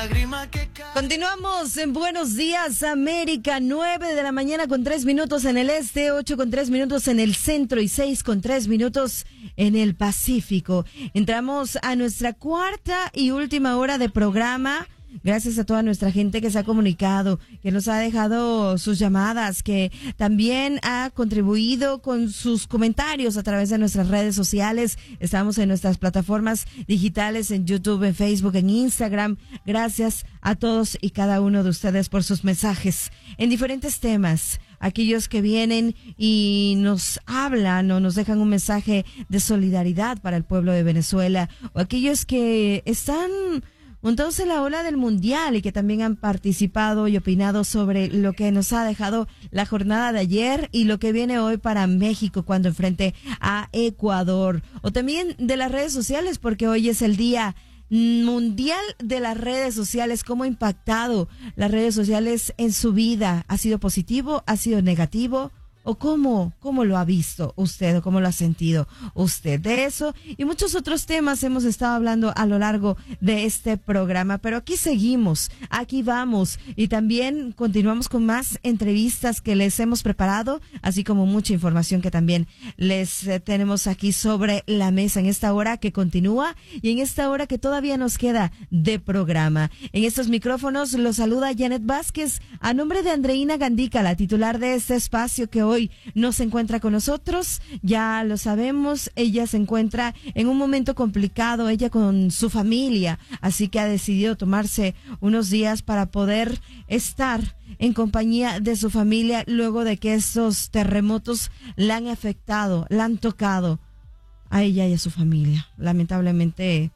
Continuamos en Buenos Días América, 9 de la mañana con 3 minutos en el este, 8 con 3 minutos en el centro y 6 con 3 minutos en el Pacífico. Entramos a nuestra cuarta y última hora de programa. Gracias a toda nuestra gente que se ha comunicado, que nos ha dejado sus llamadas, que también ha contribuido con sus comentarios a través de nuestras redes sociales. Estamos en nuestras plataformas digitales, en YouTube, en Facebook, en Instagram. Gracias a todos y cada uno de ustedes por sus mensajes en diferentes temas. Aquellos que vienen y nos hablan o nos dejan un mensaje de solidaridad para el pueblo de Venezuela, o aquellos que están montados en la ola del mundial y que también han participado y opinado sobre lo que nos ha dejado la jornada de ayer y lo que viene hoy para México cuando enfrente a Ecuador. O también de las redes sociales, porque hoy es el Día Mundial de las Redes Sociales. ¿Cómo ha impactado las redes sociales en su vida? ¿Ha sido positivo? ¿Ha sido negativo? ¿O cómo lo ha visto usted o cómo lo ha sentido usted? De eso y muchos otros temas hemos estado hablando a lo largo de este programa, pero aquí seguimos, aquí vamos y también continuamos con más entrevistas que les hemos preparado, así como mucha información que también les tenemos aquí sobre la mesa en esta hora que continúa y en esta hora que todavía nos queda de programa. En estos micrófonos los saluda Janet Vázquez a nombre de Andreina Gandica, la titular de este espacio que hoy no se encuentra con nosotros. Ya lo sabemos, ella se encuentra en un momento complicado, ella con su familia, así que ha decidido tomarse unos días para poder estar en compañía de su familia luego de que estos terremotos la han afectado, la han tocado a ella y a su familia. Lamentablemente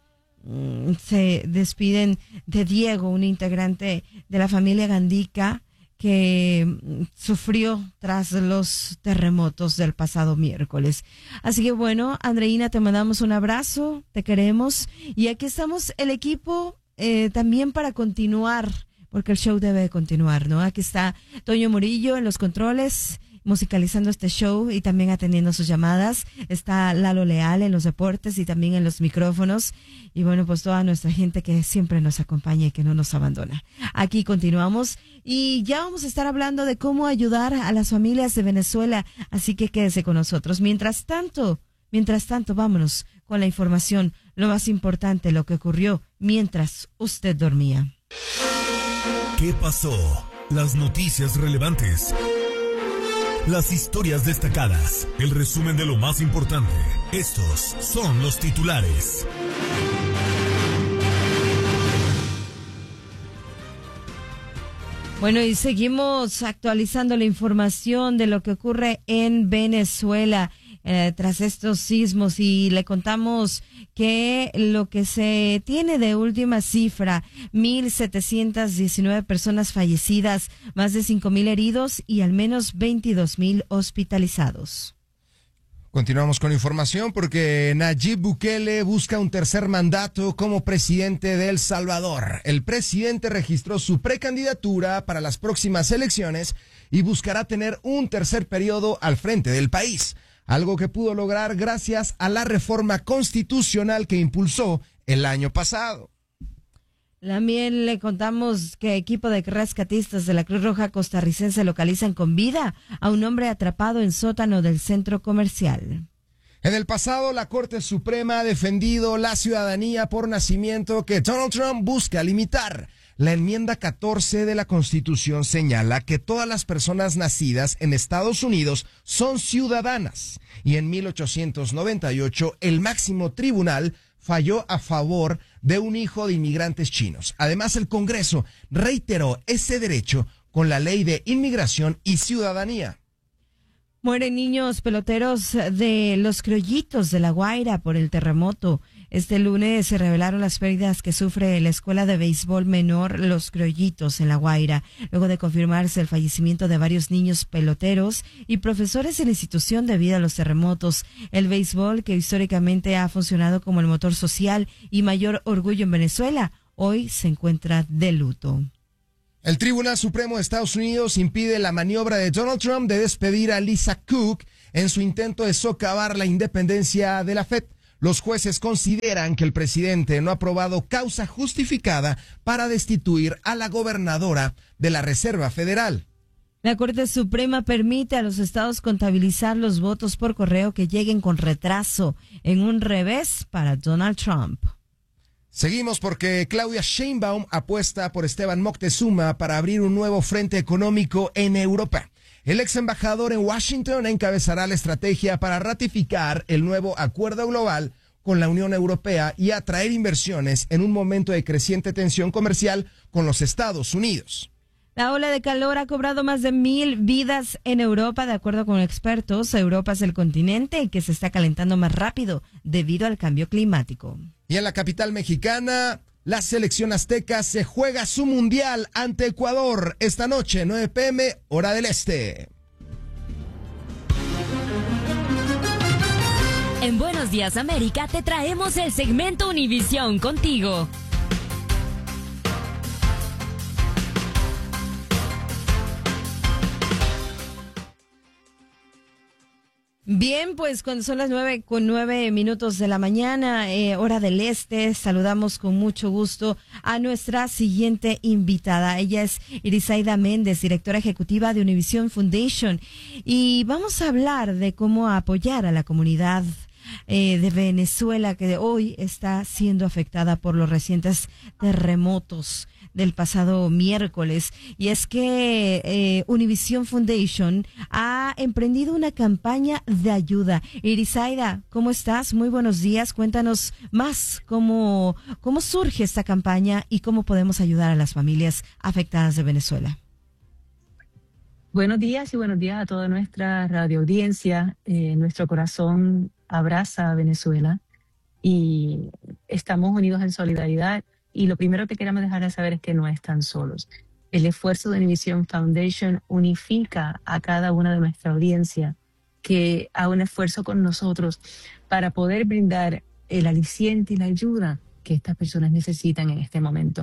se despiden de Diego, un integrante de la familia Gandica que sufrió tras los terremotos del pasado miércoles. Así que bueno, Andreina, te mandamos un abrazo, te queremos y aquí estamos el equipo también para continuar, porque el show debe de continuar, ¿no? Aquí está Toño Murillo en los controles, musicalizando este show y también atendiendo sus llamadas. Está Lalo Leal en los deportes y también en los micrófonos. Y bueno, pues toda nuestra gente que siempre nos acompaña y que no nos abandona. Aquí continuamos y ya vamos a estar hablando de cómo ayudar a las familias de Venezuela. Así que quédese con nosotros. Mientras tanto, vámonos con la información, lo más importante, lo que ocurrió mientras usted dormía. ¿Qué pasó? Las noticias relevantes. Las historias destacadas, el resumen de lo más importante. Estos son los titulares. Bueno, y seguimos actualizando la información de lo que ocurre en Venezuela tras estos sismos, y le contamos que lo que se tiene de última cifra, 1,719 personas fallecidas, más de 5,000 heridos y al menos 22,000 hospitalizados. Continuamos con información porque Nayib Bukele busca un tercer mandato como presidente de El Salvador. El presidente registró su precandidatura para las próximas elecciones y buscará tener un tercer periodo al frente del país, algo que pudo lograr gracias a la reforma constitucional que impulsó el año pasado. También le contamos que equipo de rescatistas de la Cruz Roja costarricense localizan con vida a un hombre atrapado en sótano del centro comercial. En el pasado, la Corte Suprema ha defendido la ciudadanía por nacimiento que Donald Trump busca limitar. La enmienda 14 de la Constitución señala que todas las personas nacidas en Estados Unidos son ciudadanas. Y en 1898, el máximo tribunal falló a favor de un hijo de inmigrantes chinos. Además, el Congreso reiteró ese derecho con la Ley de Inmigración y Ciudadanía. Mueren niños peloteros de los Criollitos de La Guaira por el terremoto. Este lunes se revelaron las pérdidas que sufre la escuela de béisbol menor Los Criollitos en La Guaira, luego de confirmarse el fallecimiento de varios niños peloteros y profesores en la institución debido a los terremotos. El béisbol, que históricamente ha funcionado como el motor social y mayor orgullo en Venezuela, hoy se encuentra de luto. El Tribunal Supremo de Estados Unidos impide la maniobra de Donald Trump de despedir a Lisa Cook en su intento de socavar la independencia de la Fed. Los jueces consideran que el presidente no ha probado causa justificada para destituir a la gobernadora de la Reserva Federal. La Corte Suprema permite a los estados contabilizar los votos por correo que lleguen con retraso, en un revés para Donald Trump. Seguimos porque Claudia Sheinbaum apuesta por Esteban Moctezuma para abrir un nuevo frente económico en Europa. El ex embajador en Washington encabezará la estrategia para ratificar el nuevo acuerdo global con la Unión Europea y atraer inversiones en un momento de creciente tensión comercial con los Estados Unidos. La ola de calor ha cobrado más de 1,000 vidas en Europa, de acuerdo con expertos. Europa es el continente que se está calentando más rápido debido al cambio climático. Y en la capital mexicana, la selección azteca se juega su mundial ante Ecuador esta noche, 9 p.m., hora del este. En Buenos Días América te traemos el segmento Univisión contigo. Bien, pues cuando son las 9:09 de la mañana, hora del este, saludamos con mucho gusto a nuestra siguiente invitada. Ella es Irisaida Méndez, directora ejecutiva de Univision Foundation, y vamos a hablar de cómo apoyar a la comunidad de Venezuela, que hoy está siendo afectada por los recientes terremotos del pasado miércoles. Y es que Univision Foundation ha emprendido una campaña de ayuda. Irisaida, ¿cómo estás? Muy buenos días. Cuéntanos más cómo surge esta campaña y cómo podemos ayudar a las familias afectadas de Venezuela. Buenos días y buenos días a toda nuestra radioaudiencia. Nuestro corazón abraza a Venezuela y estamos unidos en solidaridad. Y lo primero que queremos dejar de saber es que no están solos. El esfuerzo de Univision Foundation unifica a cada una de nuestra audiencia que haga un esfuerzo con nosotros para poder brindar el aliciente y la ayuda que estas personas necesitan en este momento.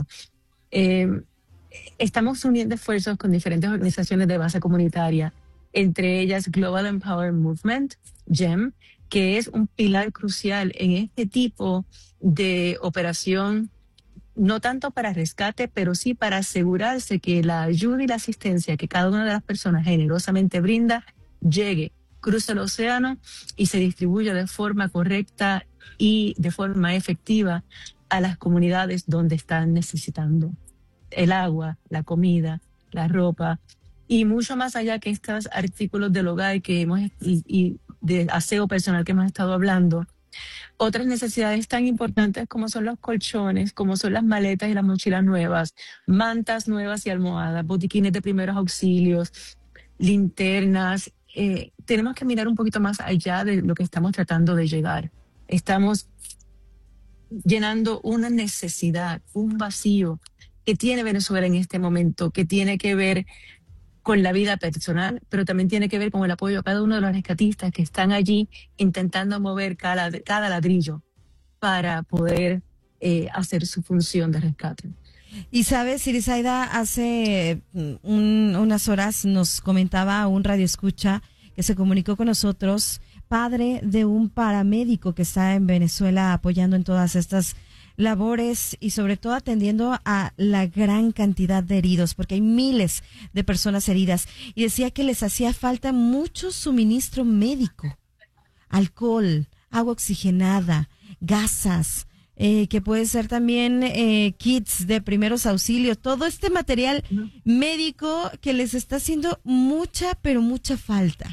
Estamos uniendo esfuerzos con diferentes organizaciones de base comunitaria, entre ellas Global Empowerment Movement, GEM, que es un pilar crucial en este tipo de operación, no tanto para rescate, pero sí para asegurarse que la ayuda y la asistencia que cada una de las personas generosamente brinda llegue, cruce el océano y se distribuya de forma correcta y de forma efectiva a las comunidades donde están necesitando el agua, la comida, la ropa y mucho más allá que estos artículos del hogar que y de aseo personal que hemos estado hablando. Otras necesidades tan importantes como son los colchones, como son las maletas y las mochilas nuevas, mantas nuevas y almohadas, botiquines de primeros auxilios, linternas. Tenemos que mirar un poquito más allá de lo que estamos tratando de llegar. Estamos llenando una necesidad, un vacío que tiene Venezuela en este momento, que tiene que ver con la vida personal, pero también tiene que ver con el apoyo a cada uno de los rescatistas que están allí intentando mover cada ladrillo para poder hacer su función de rescate. Y sabes, Irisaida, hace unas horas nos comentaba un radioescucha que se comunicó con nosotros, padre de un paramédico que está en Venezuela apoyando en todas estas labores y sobre todo atendiendo a la gran cantidad de heridos, porque hay miles de personas heridas, y decía que les hacía falta mucho suministro médico, alcohol, agua oxigenada, gasas, que puede ser también kits de primeros auxilios, todo este material médico que les está haciendo mucha, pero mucha falta.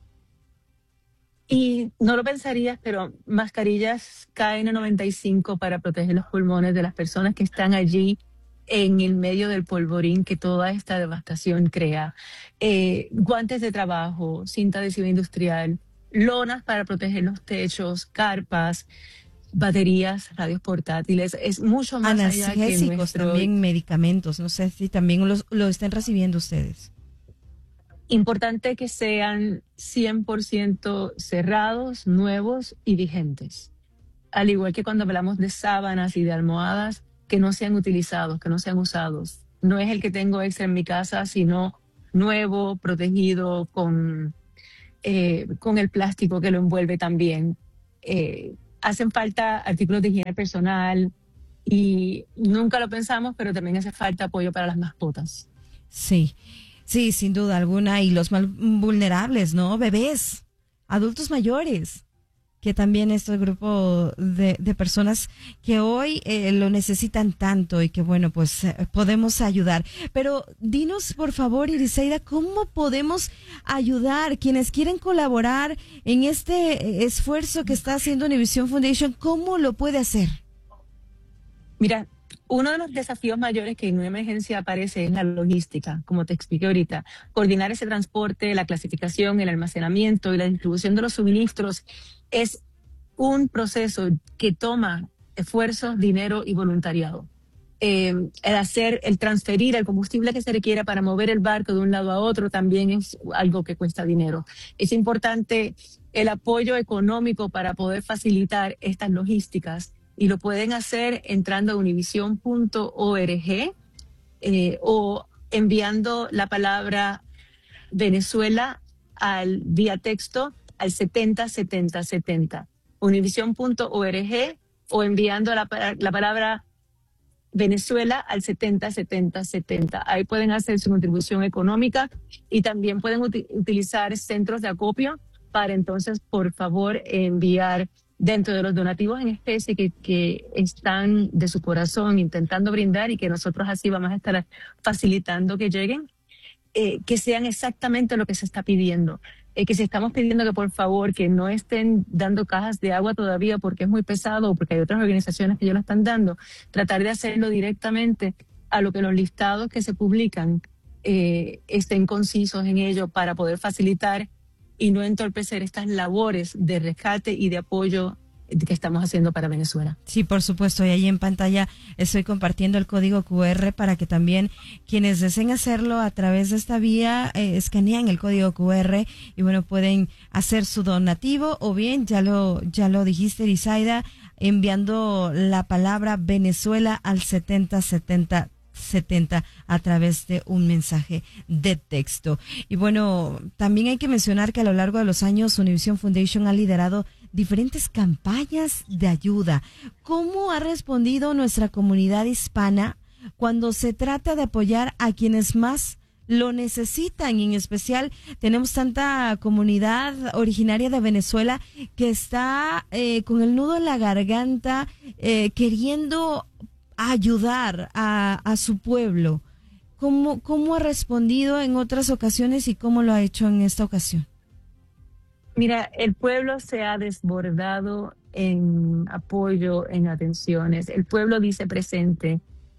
Y no lo pensarías, pero mascarillas KN95 para proteger los pulmones de las personas que están allí en el medio del polvorín que toda esta devastación crea. Guantes de trabajo, cinta adhesiva industrial, lonas para proteger los techos, carpas, baterías, radios portátiles. Es mucho más allá que nuestro... también medicamentos. No sé si también lo están recibiendo ustedes. Importante que sean 100% cerrados, nuevos y vigentes. Al igual que cuando hablamos de sábanas y de almohadas, que no sean utilizados, que no sean usados. No es el que tengo extra en mi casa, sino nuevo, protegido, con el plástico que lo envuelve también. hacen falta artículos de higiene personal y nunca lo pensamos, pero también hace falta apoyo para las mascotas. Sí, sí, sin duda alguna. Y los más vulnerables, ¿no? Bebés, adultos mayores, que también este grupo de personas que hoy lo necesitan tanto y que bueno, pues podemos ayudar. Pero dinos por favor, Irisaida, ¿cómo podemos ayudar quienes quieren colaborar en este esfuerzo que está haciendo Univision Foundation? ¿Cómo lo puede hacer? Mira, uno de los desafíos mayores que en una emergencia aparece es la logística, como te expliqué ahorita. Coordinar ese transporte, la clasificación, el almacenamiento y la distribución de los suministros es un proceso que toma esfuerzo, dinero y voluntariado. El transferir el combustible que se requiere para mover el barco de un lado a otro también es algo que cuesta dinero. Es importante el apoyo económico para poder facilitar estas logísticas. Y lo pueden hacer entrando a univision.org o enviando la palabra Venezuela vía texto al 707070. Univision.org o enviando la palabra Venezuela al 707070. Ahí pueden hacer su contribución económica y también pueden utilizar centros de acopio para entonces, por favor, enviar dentro de los donativos en especie que están de su corazón intentando brindar y que nosotros así vamos a estar facilitando que lleguen, que sean exactamente lo que se está pidiendo. Que si estamos pidiendo que por favor que no estén dando cajas de agua todavía porque es muy pesado o porque hay otras organizaciones que ya lo están dando, tratar de hacerlo directamente a lo que los listados que se publican estén concisos en ello para poder facilitar y no entorpecer estas labores de rescate y de apoyo que estamos haciendo para Venezuela. Sí, por supuesto, y ahí en pantalla estoy compartiendo el código QR para que también quienes deseen hacerlo a través de esta vía escanean el código QR y bueno, pueden hacer su donativo o bien, ya lo dijiste, Irisaida, enviando la palabra Venezuela al 7070 a través de un mensaje de texto. Y bueno, también hay que mencionar que a lo largo de los años Univision Foundation ha liderado diferentes campañas de ayuda. ¿Cómo ha respondido nuestra comunidad hispana cuando se trata de apoyar a quienes más lo necesitan? Y en especial tenemos tanta comunidad originaria de Venezuela que está con el nudo en la garganta queriendo ayudar a su pueblo. ¿Cómo ha respondido en otras ocasiones y cómo lo ha hecho en esta ocasión? Mira, el pueblo se ha desbordado en apoyo, en atenciones. El pueblo dice presente.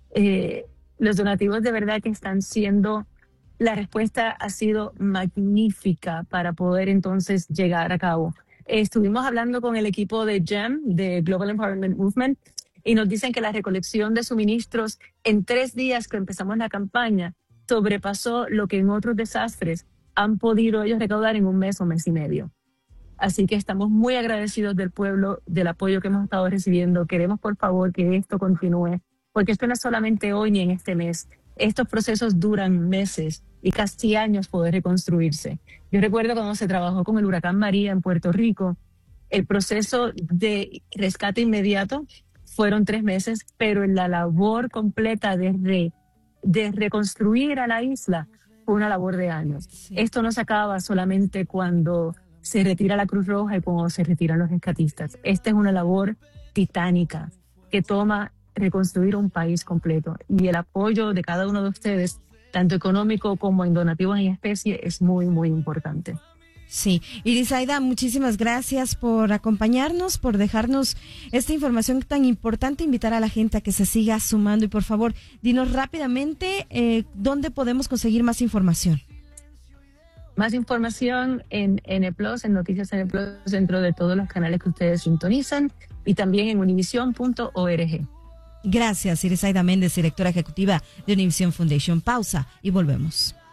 Los donativos de verdad que están siendo, la respuesta ha sido magnífica para poder entonces llegar a cabo. Estuvimos hablando con el equipo de GEM, de Global Empowerment Movement, y nos dicen que la recolección de suministros en 3 días que empezamos la campaña sobrepasó lo que en otros desastres han podido ellos recaudar en un mes o mes y medio. Así que estamos muy agradecidos del pueblo, del apoyo que hemos estado recibiendo. Queremos, por favor, que esto continúe, porque esto no es solamente hoy ni en este mes. Estos procesos duran meses y casi años poder reconstruirse. Yo recuerdo cuando se trabajó con el huracán María en Puerto Rico, el proceso de rescate inmediato fueron 3 meses, pero la labor completa de reconstruir a la isla fue una labor de años. Sí. Esto no se acaba solamente cuando se retira la Cruz Roja y cuando se retiran los rescatistas. Esta es una labor titánica que toma reconstruir un país completo. Y el apoyo de cada uno de ustedes, tanto económico como en donativos en especie, es muy, muy importante. Sí, Irisaida, muchísimas gracias por acompañarnos, por dejarnos esta información tan importante, invitar a la gente a que se siga sumando y por favor, dinos rápidamente dónde podemos conseguir más información. Más información en N+, en Noticias N+, dentro de todos los canales que ustedes sintonizan y también en univision.org. Gracias, Irisaida Méndez, directora ejecutiva de Univision Foundation. Pausa y volvemos.